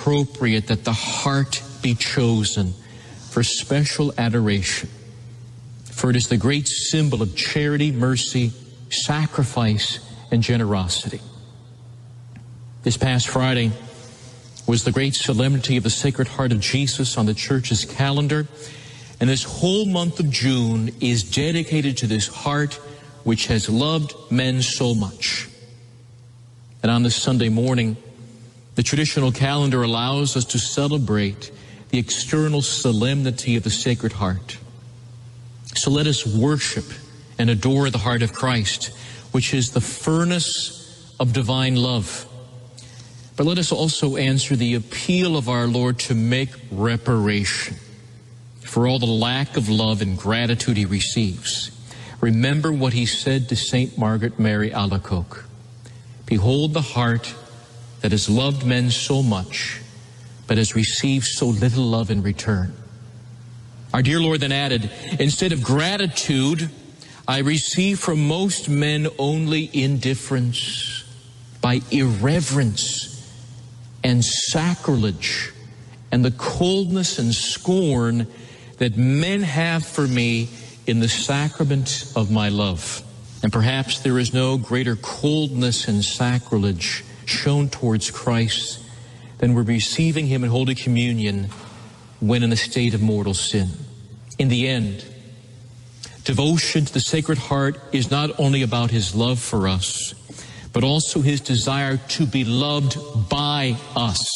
appropriate that the heart be chosen for special adoration, for it is the great symbol of charity, mercy, sacrifice, and generosity. This past Friday was the great solemnity of the Sacred Heart of Jesus on the Church's calendar, and this whole month of June is dedicated to this heart which has loved men so much. And on this Sunday morning, the traditional calendar allows us to celebrate the external solemnity of the Sacred Heart. So let us worship and adore the heart of Christ, which is the furnace of divine love. But let us also answer the appeal of our Lord to make reparation for all the lack of love and gratitude he receives. Remember what he said to St. Margaret Mary Alacoque. Behold the heart that has loved men so much, but has received so little love in return. Our dear Lord then added, instead of gratitude, I receive from most men only indifference, by irreverence and sacrilege, and the coldness and scorn that men have for me in the sacrament of my love. And perhaps there is no greater coldness and sacrilege shown towards Christ than we're receiving him in Holy Communion when in a state of mortal sin. In the end, devotion to the Sacred Heart is not only about his love for us, but also his desire to be loved by us.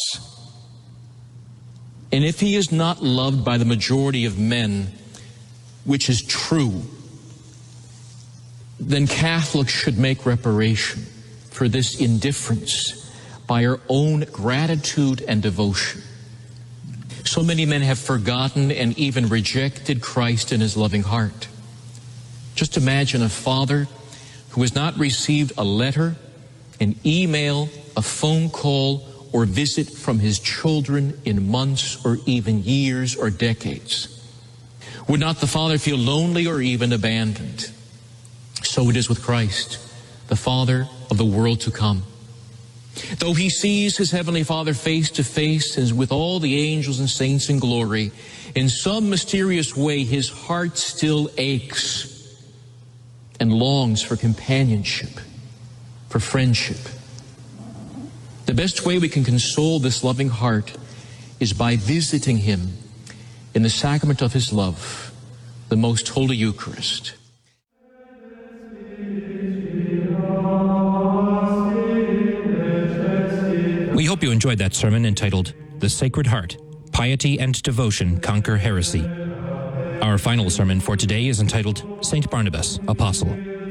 And if he is not loved by the majority of men, which is true, then Catholics should make reparation for this indifference by our own gratitude and devotion. So many men have forgotten and even rejected Christ in his loving heart. Just imagine a father who has not received a letter, an email, a phone call, or visit from his children in months or even years or decades. Would not the father feel lonely or even abandoned? So it is with Christ, the Father of the world to come. Though he sees his heavenly Father face to face as with all the angels and saints in glory, in some mysterious way his heart still aches and longs for companionship, for friendship. The best way we can console this loving heart is by visiting him in the sacrament of his love, the most holy Eucharist. We hope you enjoyed that sermon entitled, The Sacred Heart, Piety and Devotion Conquer Heresy. Our final sermon for today is entitled, St. Barnabas, Apostle.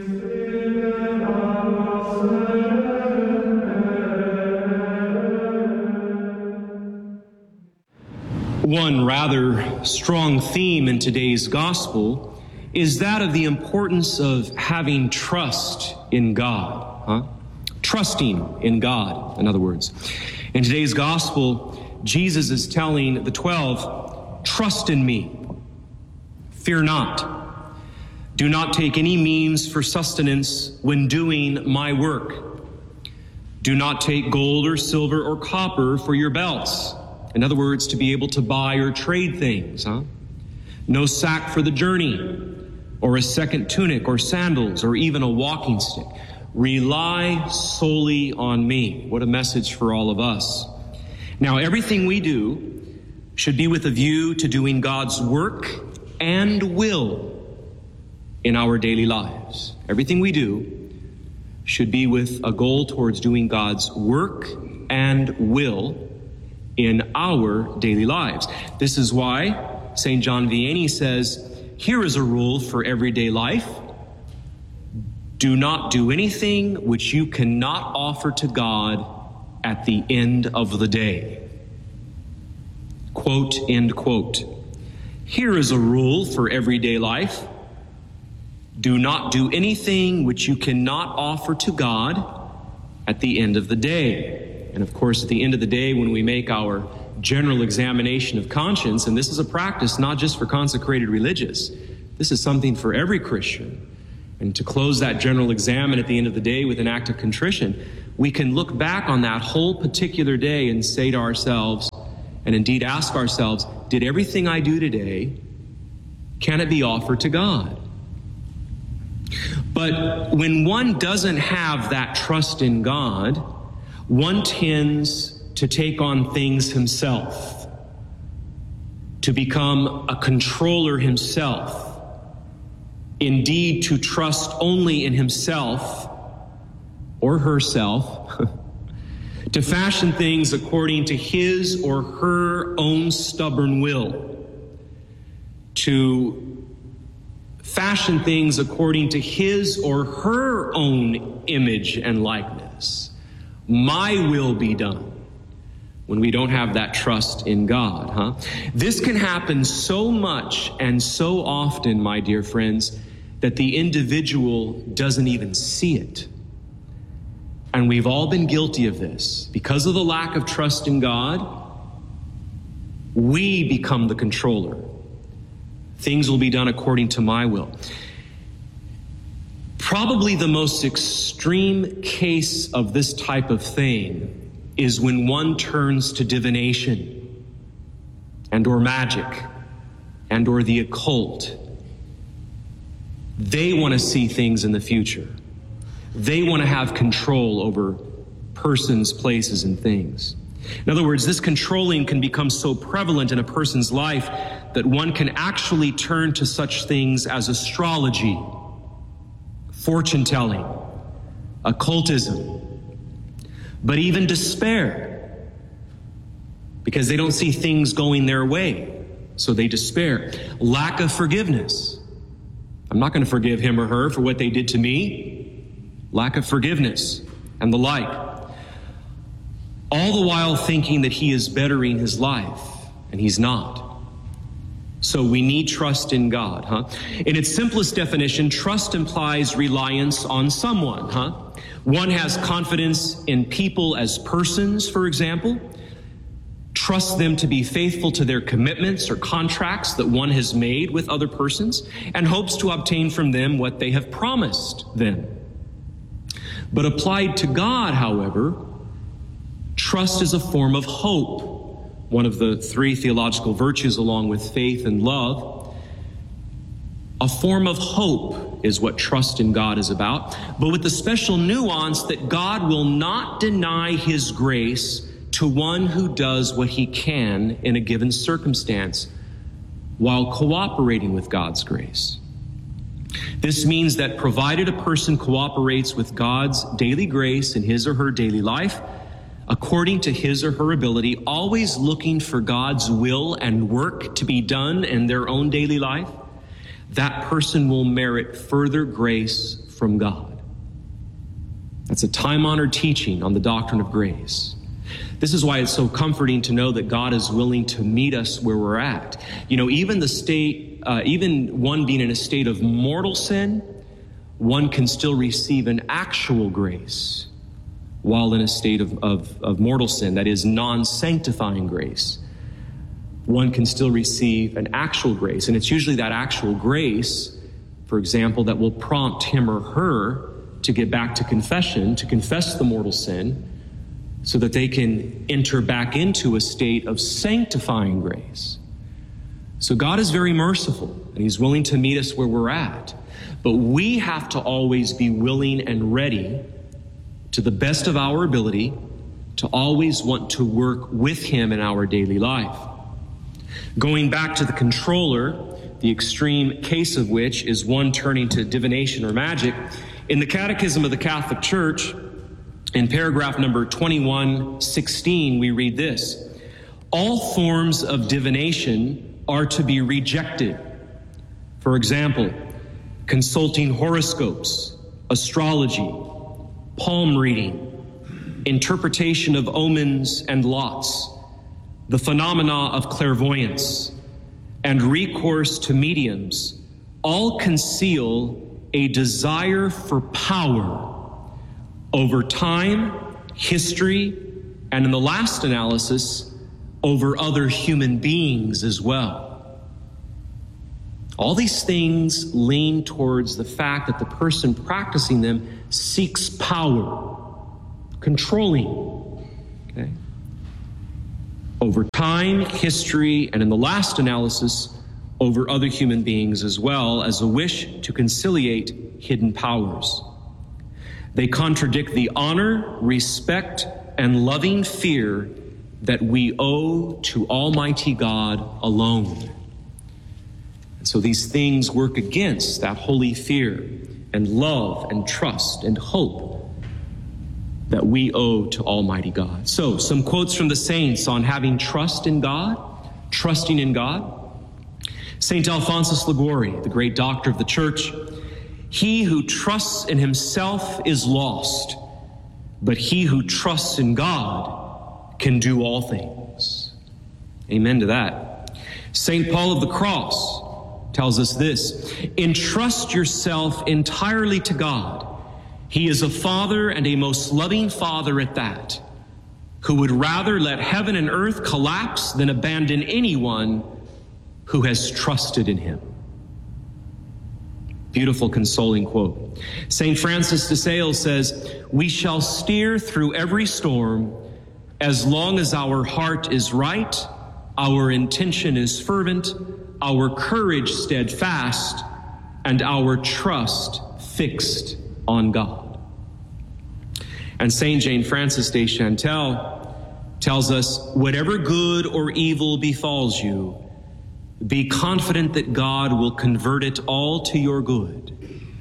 One rather strong theme in today's gospel is that of the importance of having trust in God. Trusting in God, in other words. In today's gospel, Jesus is telling the 12, trust in me. Fear not. Do not take any means for sustenance when doing my work. Do not take gold or silver or copper for your belts. In other words, to be able to buy or trade things. No sack for the journey, or a second tunic or sandals, or even a walking stick. Rely solely on me. What a message for all of us. Now, everything we do should be with a view to doing God's work and will in our daily lives. Everything we do should be with a goal towards doing God's work and will in our daily lives. This is why St. John Vianney says, here is a rule for everyday life. Do not do anything which you cannot offer to God at the end of the day. Quote, end quote. Here is a rule for everyday life. Do not do anything which you cannot offer to God at the end of the day. And of course, at the end of the day, when we make our general examination of conscience, and this is a practice not just for consecrated religious, this is something for every Christian. And to close that general examen at the end of the day with an act of contrition, we can look back on that whole particular day and say to ourselves, and indeed ask ourselves, did everything I do today, can it be offered to God? But when one doesn't have that trust in God, one tends to take on things himself, to become a controller himself, indeed to trust only in himself or herself, to fashion things according to his or her own stubborn will, to fashion things according to his or her own image and likeness. My will be done. When we don't have that trust in God, This can happen so much and so often, my dear friends, that the individual doesn't even see it. And we've all been guilty of this. Because of the lack of trust in God, we become the controller. Things will be done according to my will. Probably the most extreme case of this type of thing is when one turns to divination and or magic and or the occult. They want to see things in the future. They want to have control over persons, places, and things. In other words, this controlling can become so prevalent in a person's life that one can actually turn to such things as astrology, fortune-telling, occultism, but even despair, because they don't see things going their way, so they despair. Lack of forgiveness. I'm not going to forgive him or her for what they did to me. Lack of forgiveness and the like. All the while thinking that he is bettering his life, and he's not. So we need trust in God, In its simplest definition, trust implies reliance on someone, One has confidence in people as persons, for example, trusts them to be faithful to their commitments or contracts that one has made with other persons, and hopes to obtain from them what they have promised them. But applied to God, however, trust is a form of hope, one of the three theological virtues along with faith and love. A form of hope is what trust in God is about, but with the special nuance that God will not deny his grace to one who does what he can in a given circumstance while cooperating with God's grace. This means that provided a person cooperates with God's daily grace in his or her daily life, according to his or her ability, always looking for God's will and work to be done in their own daily life, that person will merit further grace from God. That's a time-honored teaching on the doctrine of grace. This is why it's so comforting to know that God is willing to meet us where we're at. Even even one being in a state of mortal sin, one can still receive an actual grace while in a state of mortal sin, that is non-sanctifying grace. One can still receive an actual grace, and it's usually that actual grace, for example, that will prompt him or her to get back to confession, to confess the mortal sin, so that they can enter back into a state of sanctifying grace. So God is very merciful, and he's willing to meet us where we're at. But we have to always be willing and ready, to the best of our ability, to always want to work with him in our daily life. Going back to the controller, the extreme case of which is one turning to divination or magic, in the Catechism of the Catholic Church, in paragraph number 2116, we read this: all forms of divination are to be rejected. For example, consulting horoscopes, astrology, palm reading, interpretation of omens and lots, the phenomena of clairvoyance, and recourse to mediums, all conceal a desire for power over time, history, and in the last analysis, over other human beings as well. All these things lean towards the fact that the person practicing them seeks power, controlling. Okay? over time, history, and in the last analysis, over other human beings, as well as a wish to conciliate hidden powers. They contradict the honor, respect, and loving fear that we owe to Almighty God alone. And so these things work against that holy fear and love and trust and hope that we owe to Almighty God. So, some quotes from the saints on having trust in God, trusting in God. St. Alphonsus Liguori, the great doctor of the church, "He who trusts in himself is lost, but he who trusts in God can do all things." Amen to that. St. Paul of the Cross tells us this: "Entrust yourself entirely to God. He is a Father, and a most loving Father at that, who would rather let heaven and earth collapse than abandon anyone who has trusted in him." Beautiful, consoling quote. St. Francis de Sales says, "We shall steer through every storm as long as our heart is right, our intention is fervent, our courage steadfast, and our trust fixed on God." And St. Jane Frances de Chantal tells us, "Whatever good or evil befalls you, be confident that God will convert it all to your good."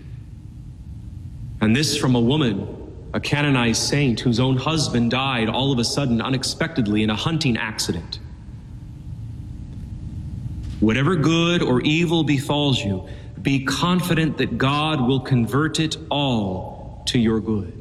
And this from a woman, a canonized saint whose own husband died all of a sudden, unexpectedly, in a hunting accident. "Whatever good or evil befalls you, be confident that God will convert it all to your good."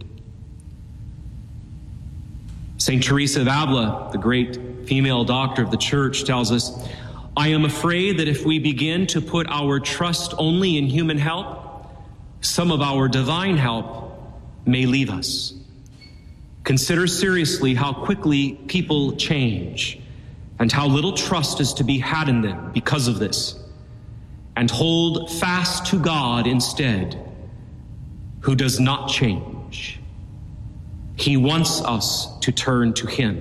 St. Teresa of Avila, the great female doctor of the church, tells us, "I am afraid that if we begin to put our trust only in human help, some of our divine help may leave us. Consider seriously how quickly people change and how little trust is to be had in them because of this, and hold fast to God instead, who does not change. He wants us to turn to him."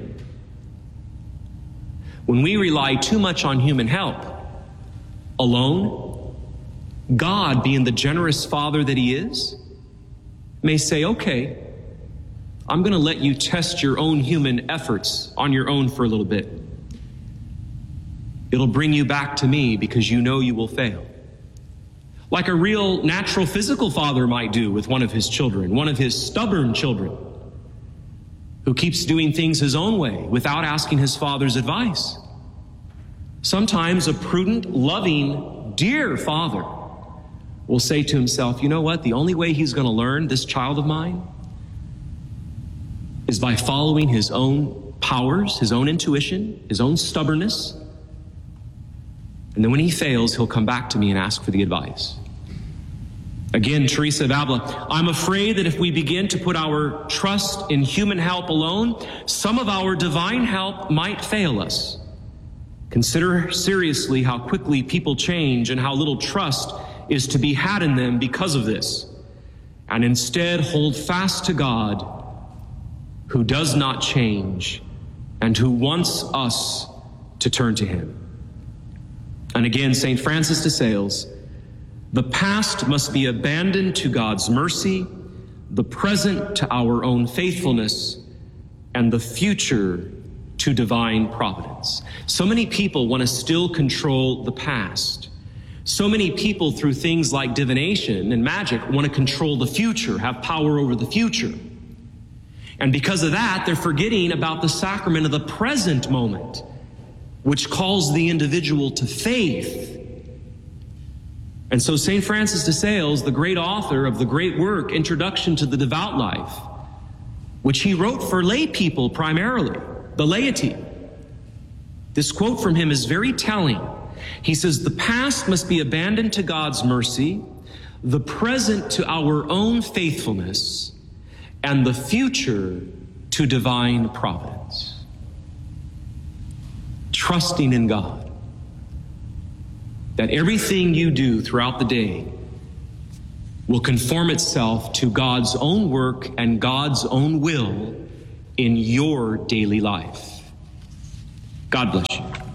When we rely too much on human help alone, God, being the generous Father that he is, may say, "Okay, I'm going to let you test your own human efforts on your own for a little bit. It'll bring you back to me because you know you will fail." Like a real natural physical father might do with one of his children, one of his stubborn children, who keeps doing things his own way without asking his father's advice. Sometimes a prudent, loving, dear father will say to himself, "You know what? The only way he's going to learn, this child of mine, is by following his own powers, his own intuition, his own stubbornness. And then when he fails, he'll come back to me and ask for the advice." Again, Teresa of Avila, "I'm afraid that if we begin to put our trust in human help alone, some of our divine help might fail us. Consider seriously how quickly people change and how little trust is to be had in them because of this, and instead hold fast to God, who does not change and who wants us to turn to him." And again, St. Francis de Sales, "The past must be abandoned to God's mercy, the present to our own faithfulness, and the future to divine providence." So many people want to still control the past. So many people, through things like divination and magic, want to control the future, have power over the future. And because of that, they're forgetting about the sacrament of the present moment, which calls the individual to faith. And so St. Francis de Sales, the great author of the great work, Introduction to the Devout Life, which he wrote for lay people primarily, the laity. This quote from him is very telling. He says, "The past must be abandoned to God's mercy, the present to our own faithfulness, and the future to divine providence." Trusting in God, that everything you do throughout the day will conform itself to God's own work and God's own will in your daily life. God bless you.